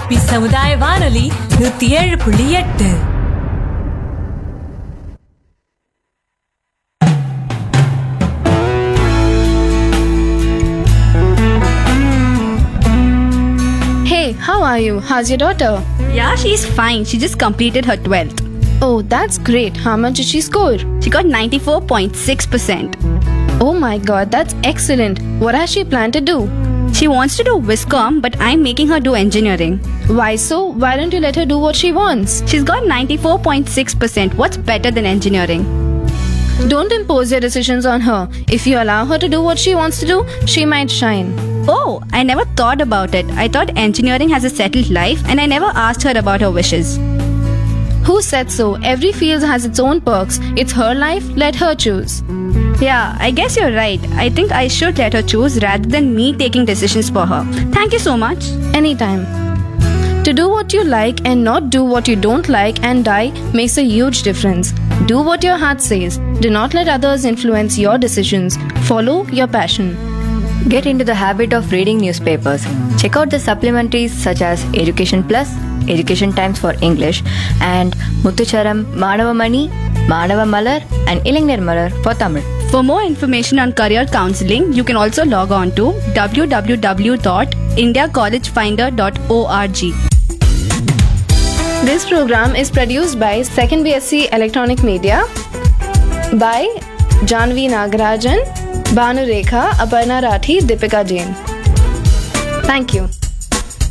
Happy சமுதாய வானொலி 107.8. Hey, how are you? How's your daughter? Yeah, she's fine. She just completed her 12th. Oh, that's great. How much did she score? She got 94.6%. Oh my god, that's excellent. What has she planned to do? She wants to do Viscom, but I'm making her do engineering. Why so? Why don't you let her do what she wants? She's got 94.6%. What's better than engineering? Don't impose your decisions on her. If you allow her to do what she wants to do, she might shine. Oh, I never thought about it. I thought engineering has a settled life and I never asked her about her wishes. Who said so? Every field has its own perks. It's her life, let her choose. Yeah, I guess you're right. I think I should let her choose rather than me taking decisions for her. Thank you so much. Anytime. To do what you like and not do what you don't like and die makes a huge difference. Do what your heart says. Do not let others influence your decisions. Follow your passion. Get into the habit of reading newspapers. Check out the supplementaries such as Education Plus, Education Times for English, and Muthucharam, Manavamani, Manavamalar, and Ilaignir Malar for Tamil. For more information on career counseling, you can also log on to www.indiacollegefinder.org. This program is produced by 2nd BSc Electronic Media by Janvi Nagarajan, Banu Rekha, Aparna Rathi, Deepika Jain. Thank you.